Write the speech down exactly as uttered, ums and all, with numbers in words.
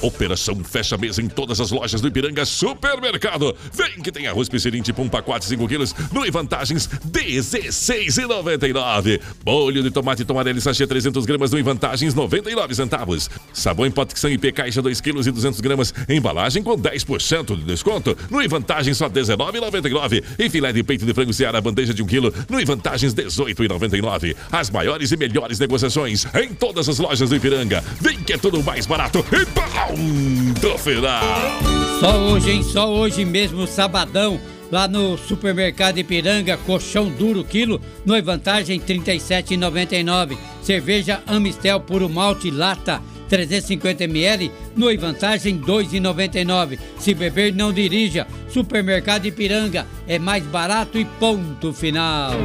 Operação fecha mesa em todas as lojas do Ipiranga Supermercado. Vem que tem arroz Picerim tipo um pacote cinco quilos no Vantagens dezesseis reais e noventa e nove centavos. Molho de tomate tomarelli sachê trezentas gramas no Vantagens noventa e nove centavos. Sabão em pote I P caixa dois quilos e duzentas gramas, embalagem com dez por cento de desconto no Vantagens só dezenove reais e noventa e nove centavos. E filé de peito de frango Seara bandeja de um quilo no Vantagens dezoito reais e noventa e nove centavos. As maiores e melhores negociações em todas as lojas do Ipiranga. Vem que é tudo mais barato e ponto final. Só hoje, hein? Só hoje mesmo, sabadão, lá no Supermercado Ipiranga, colchão duro quilo, no Vantagem trinta e sete reais e noventa e nove centavos. Cerveja Amistel puro malte lata trezentos e cinquenta mililitros, no Vantagem dois reais e noventa e nove centavos. Se beber, não dirija. Supermercado Ipiranga é mais barato e ponto final.